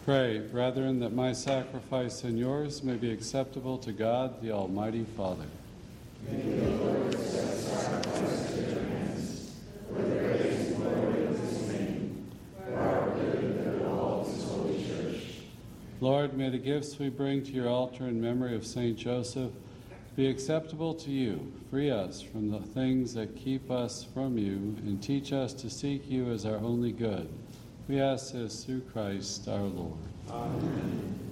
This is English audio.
Pray, brethren, that my sacrifice and yours may be acceptable to God, the Almighty Father. May the Lord accept sacrifice to your hands, for the praise and glory of his name, for our good and the good of all his holy church. Lord, may the gifts we bring to your altar in memory of Saint Joseph be acceptable to you. Free us from the things that keep us from you, and teach us to seek you as our only good. We ask this through Christ our Lord. Amen.